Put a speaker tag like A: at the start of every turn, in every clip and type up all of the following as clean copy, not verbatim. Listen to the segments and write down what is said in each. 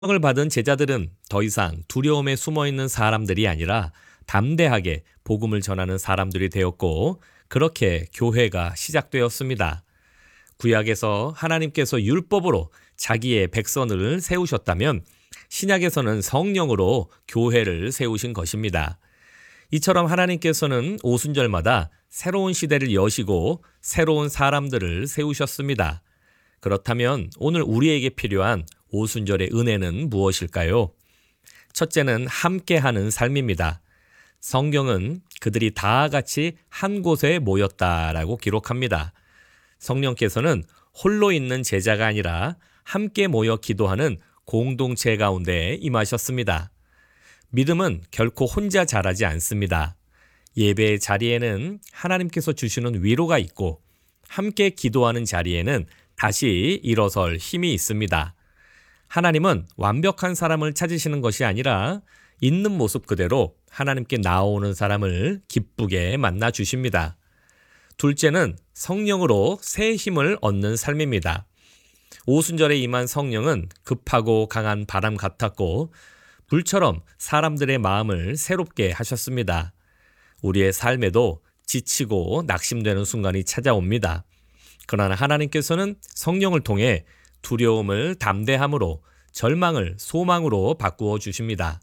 A: 을 받은 제자들은 더 이상 두려움에 숨어 있는 사람들이 아니라 담대하게 복음을 전하는 사람들이 되었고, 그렇게 교회가 시작되었습니다. 구약에서 하나님께서 율법으로 자기의 백성을 세우셨다면 신약에서는 성령으로 교회를 세우신 것입니다. 이처럼 하나님께서는 오순절마다 새로운 시대를 여시고 새로운 사람들을 세우셨습니다. 그렇다면 오늘 우리에게 필요한 오순절의 은혜는 무엇일까요? 첫째는 함께하는 삶입니다. 성경은 그들이 다 같이 한 곳에 모였다라고 기록합니다. 성령께서는 홀로 있는 제자가 아니라 함께 모여 기도하는 공동체 가운데 임하셨습니다. 믿음은 결코 혼자 자라지 않습니다. 예배의 자리에는 하나님께서 주시는 위로가 있고, 함께 기도하는 자리에는 다시 일어설 힘이 있습니다. 하나님은 완벽한 사람을 찾으시는 것이 아니라 있는 모습 그대로 하나님께 나오는 사람을 기쁘게 만나 주십니다. 둘째는 성령으로 새 힘을 얻는 삶입니다. 오순절에 임한 성령은 급하고 강한 바람 같았고 불처럼 사람들의 마음을 새롭게 하셨습니다. 우리의 삶에도 지치고 낙심되는 순간이 찾아옵니다. 그러나 하나님께서는 성령을 통해 두려움을 담대함으로, 절망을 소망으로 바꾸어 주십니다.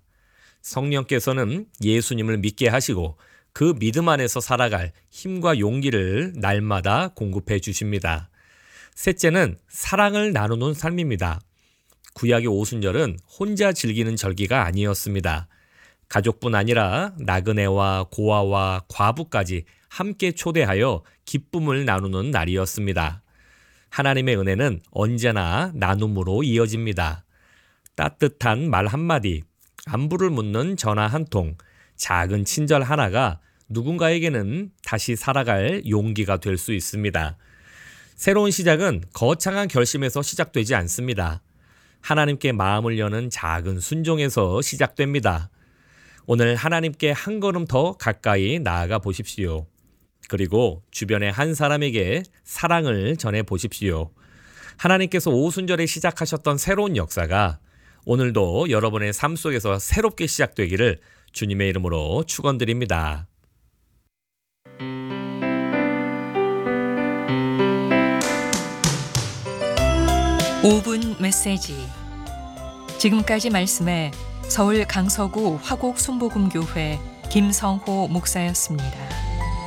A: 성령께서는 예수님을 믿게 하시고 그 믿음 안에서 살아갈 힘과 용기를 날마다 공급해 주십니다. 셋째는 사랑을 나누는 삶입니다. 구약의 오순절은 혼자 즐기는 절기가 아니었습니다. 가족뿐 아니라 나그네와 고아와 과부까지 함께 초대하여 기쁨을 나누는 날이었습니다. 하나님의 은혜는 언제나 나눔으로 이어집니다. 따뜻한 말 한마디, 안부를 묻는 전화 한 통, 작은 친절 하나가 누군가에게는 다시 살아갈 용기가 될 수 있습니다. 새로운 시작은 거창한 결심에서 시작되지 않습니다. 하나님께 마음을 여는 작은 순종에서 시작됩니다. 오늘 하나님께 한 걸음 더 가까이 나아가 보십시오. 그리고 주변의 한 사람에게 사랑을 전해 보십시오. 하나님께서 오순절에 시작하셨던 새로운 역사가 오늘도 여러분의 삶 속에서 새롭게 시작되기를 주님의 이름으로 축원드립니다.
B: 5분 메시지. 지금까지 말씀에 서울 강서구 화곡 순복음교회 김성호 목사였습니다.